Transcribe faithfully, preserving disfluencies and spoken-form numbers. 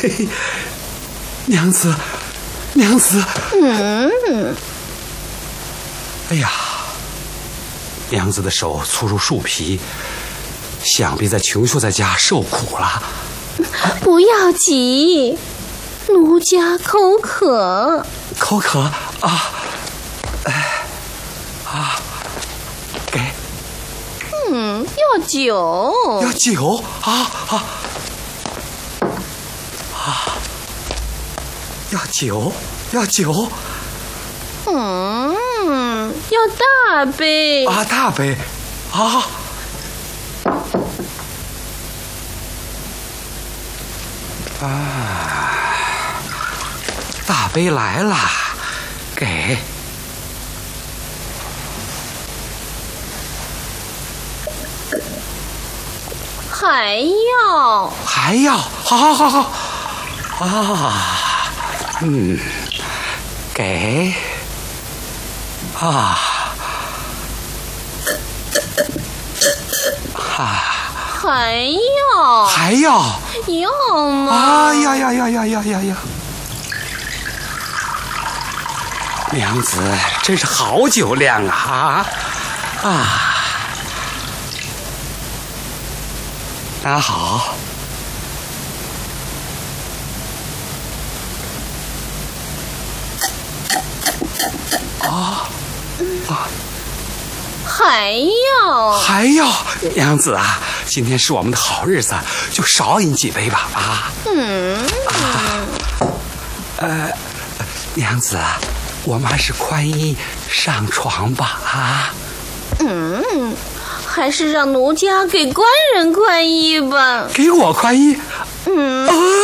嘿，娘子，娘子。 嗯。 哎呀，娘子的手粗如树皮，想必在穷秀在家受苦了。 不要急，奴家口渴。 口渴啊！哎，啊，给。 嗯，要酒。 要酒啊啊啊！要酒，要酒。 嗯，要大杯。 啊，大杯啊！啊，大杯来了，给。 还要？ 还要？好好好好。啊，嗯，给。啊，啊， 还要？ 还要？ 要吗？ 啊呀呀呀呀呀呀呀！娘子真是好酒量啊！啊，拿好。啊啊！ 还要？ 还要？娘子啊，今天是我们的好日子，就少饮几杯吧啊！ 嗯啊，呃，娘子，我们还是宽衣上床吧啊！ 嗯，还是让奴家给官人宽衣吧。 给我宽衣？ 嗯。 啊